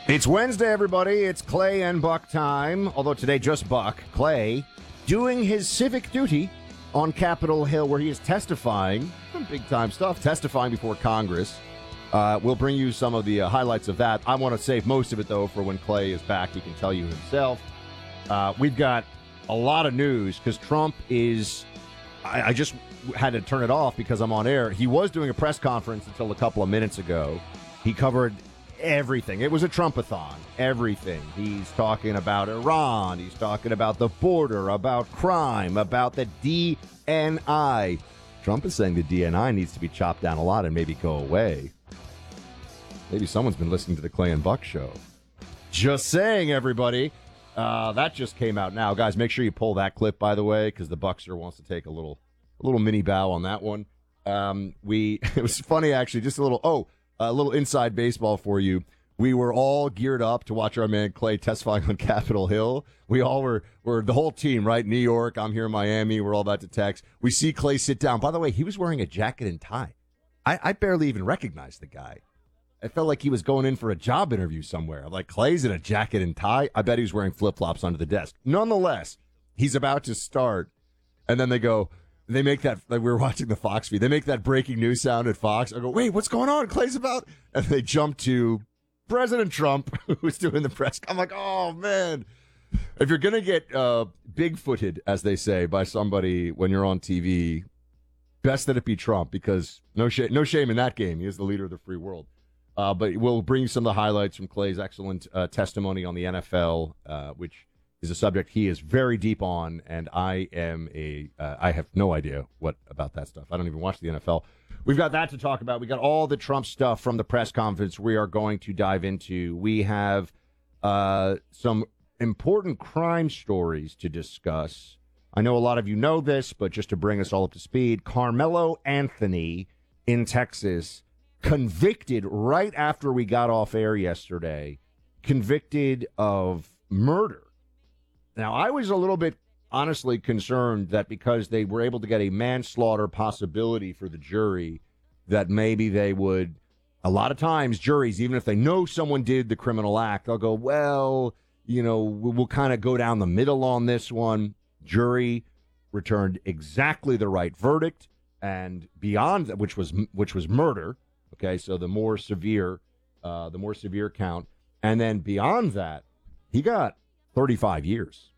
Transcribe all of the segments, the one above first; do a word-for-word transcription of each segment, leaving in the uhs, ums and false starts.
It's Wednesday, everybody. It's Clay and Buck time. Although today just Buck. Clay doing his civic duty on Capitol Hill where he is testifying, some big-time stuff, testifying before Congress. Uh, we'll bring you some of the uh, highlights of that. I want to save most of it, though, for when Clay is back. He can tell you himself. Uh, we've got a lot of news because Trump is... I, I just had to turn it off because I'm on air. He was doing a press conference until a couple of minutes ago. He covered everything. It was a Trumpathon. Everything. He's talking about Iran. He's talking about the border, about crime, about the D N I. Trump is saying the D N I needs to be chopped down a lot and maybe go away. Maybe someone's been listening to the Clay and Buck show. Just saying, everybody. Uh, that just came out now. Guys, make sure you pull that clip, by the way, because the Buckster wants to take a little a little mini bow on that one. Um, we It was funny, actually. Just a little, oh, a little inside baseball for you. We were all geared up to watch our man Clay testifying on Capitol Hill. We all were, were the whole team, right? New York, I'm here in Miami. We're all about to text. We see Clay sit down. By the way, he was wearing a jacket and tie. I, I barely even recognized the guy. I felt like he was going in for a job interview somewhere. I'm like, Clay's in a jacket and tie? I bet he was wearing flip-flops under the desk. Nonetheless, he's about to start. And then they go, they make that, like we were watching the Fox feed, they make that breaking news sound at Fox. I go, wait, what's going on? Clay's about, and they jump to President Trump, who's doing the press. I'm like, oh, man. If you're going to get uh, big-footed, as they say, by somebody when you're on T V, best that it be Trump, because no, sh- no shame in that game. He is the leader of the free world. Uh, but we'll bring you some of the highlights from Clay's excellent uh, testimony on the N F L, uh, which is a subject he is very deep on, and I am a uh, I have no idea what about that stuff. I don't even watch the N F L. We've got that to talk about. We got all the Trump stuff from the press conference we are going to dive into. We have uh, some important crime stories to discuss. I know a lot of you know this, but just to bring us all up to speed, Carmelo Anthony in Texas, convicted right after we got off air yesterday, convicted of murder. Now, I was a little bit honestly concerned that because they were able to get a manslaughter possibility for the jury, that maybe they would, a lot of times juries, even if they know someone did the criminal act, they'll go, well, you know, we'll, we'll kind of go down the middle on this one. Jury returned exactly the right verdict, and beyond that, which was which was murder. Okay, so the more severe, uh, the more severe count, and then beyond that, he got thirty-five years.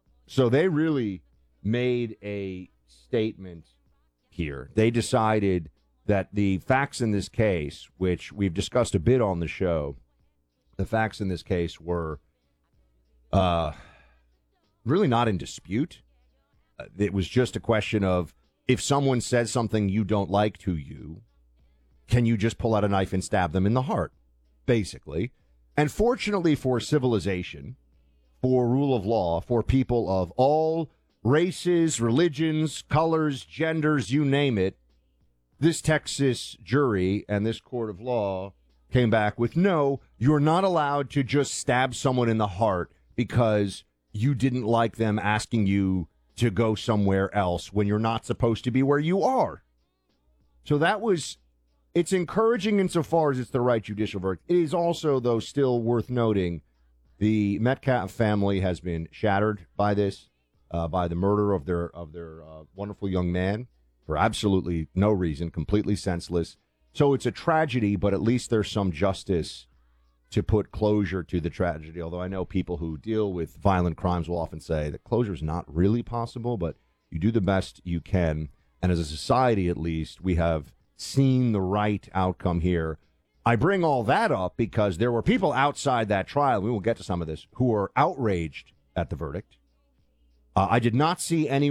So they really made a statement here. They decided that the facts in this case, which we've discussed a bit on the show, the facts in this case were uh, really not in dispute. Uh, it was just a question of if someone says something you don't like to you, can you just pull out a knife and stab them in the heart, basically? And fortunately for civilization, for rule of law, for people of all races, religions, colors, genders, you name it, this Texas jury and this court of law came back with, no, you're not allowed to just stab someone in the heart because you didn't like them asking you to go somewhere else when you're not supposed to be where you are. So that was... It's encouraging insofar as it's the right judicial verdict. It is also, though, still worth noting the Metcalf family has been shattered by this, uh, by the murder of their of their uh, wonderful young man for absolutely no reason, completely senseless. So it's a tragedy, but at least there's some justice to put closure to the tragedy. Although I know people who deal with violent crimes will often say that closure is not really possible, but you do the best you can. And as a society, at least, we have seen the right outcome here. I bring all that up because there were people outside that trial, we will get to some of this, who were outraged at the verdict. Uh, I did not see any